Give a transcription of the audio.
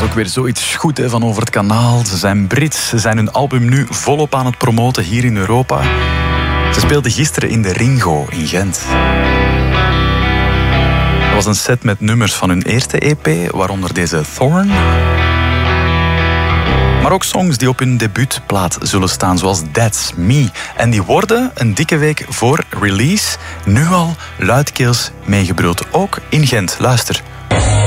Ook weer zoiets goed hè, van Over het Kanaal. Ze zijn Brits, ze zijn hun album nu volop aan het promoten hier in Europa. Ze speelden gisteren in de Ringo in Gent. Dat was een set met nummers van hun eerste EP, waaronder deze Thorn. Maar ook songs die op hun debuutplaat zullen staan, zoals That's Me. En die worden een dikke week voor release nu al luidkeels meegebruld. Ook in Gent. Luister.